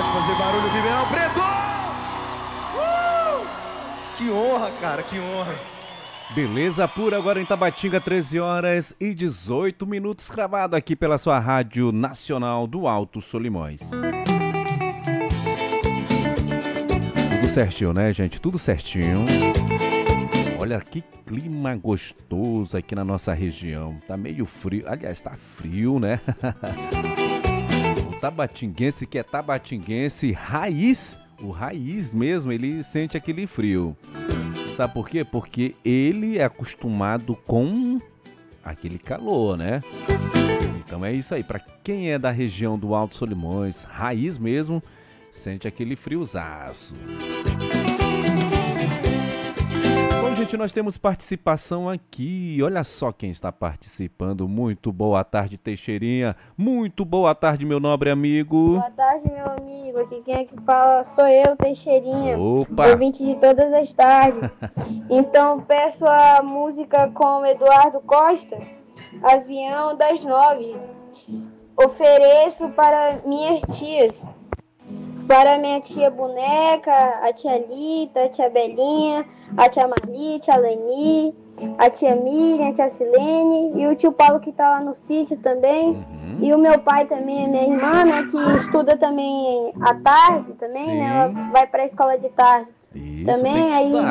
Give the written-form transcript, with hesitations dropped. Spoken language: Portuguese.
Fazer barulho, Ribeirão Preto! Que honra, cara, que honra. Beleza pura agora em Tabatinga, 13 horas e 18 minutos, cravado aqui pela sua Rádio Nacional do Alto Solimões. Tudo certinho, né, gente? Tudo certinho. Olha que clima gostoso aqui na nossa região. Tá meio frio, aliás, tá frio, né? O tabatinguense que é tabatinguense raiz, o raiz mesmo, ele sente aquele frio. Sabe por quê? Porque ele é acostumado com aquele calor, né? Então é isso aí. Para quem é da região do Alto Solimões, raiz mesmo, sente aquele friozaço. Bom, gente, nós temos participação aqui. Olha só quem está participando. Muito boa tarde, Teixeirinha. Muito boa tarde, meu nobre amigo. Boa tarde, meu amigo. Aqui quem é que fala sou eu, Teixeirinha. Opa! Ouvinte de todas as tardes. Então peço a música com Eduardo Costa, Avião das 9. Ofereço para minhas tias. Para minha tia Boneca, a tia Lita, a tia Belinha, a tia Marli, a tia Leni, a tia Miriam, a tia Silene e o tio Paulo que tá lá no sítio também. E o meu pai também, a minha irmã, né, que estuda também à tarde também, né, ela vai para a escola de tarde. Isso, também, tem que aí estudar.